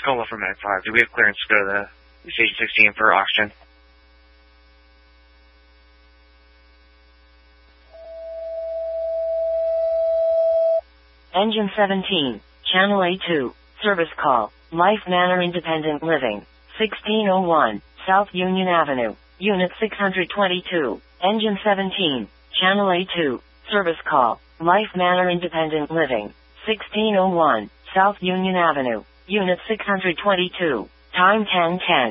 Scola from Med 5. Do we have clearance to go to the Station 16 for oxygen? Engine 17, Channel A2, service call, Life Manor Independent Living, 1601, South Union Avenue, Unit 622. Engine 17, Channel A2, service call, Life Manor Independent Living, 1601, South Union Avenue, Unit 622. Time 10:10.